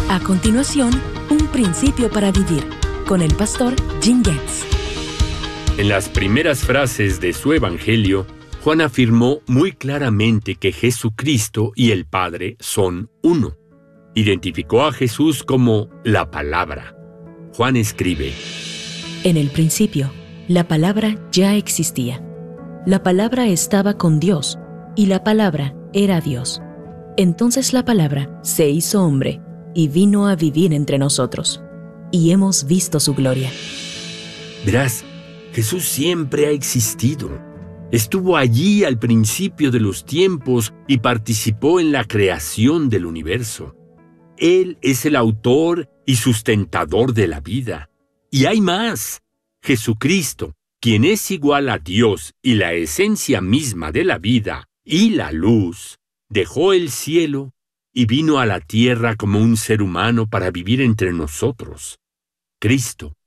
A continuación, un principio para vivir, con el pastor Jim Getz. En las primeras frases de su Evangelio, Juan afirmó muy claramente que Jesucristo y el Padre son uno. Identificó a Jesús como la Palabra. Juan escribe: En el principio, la palabra ya existía. La palabra estaba con Dios, y la palabra era Dios. Entonces la palabra se hizo hombre y vino a vivir entre nosotros, y hemos visto su gloria. Verás, Jesús siempre ha existido. Estuvo allí al principio de los tiempos y participó en la creación del universo. Él es el autor y sustentador de la vida. Y hay más. Jesucristo, quien es igual a Dios y la esencia misma de la vida y la luz, dejó el cielo y vino a la tierra como un ser humano para vivir entre nosotros. Cristo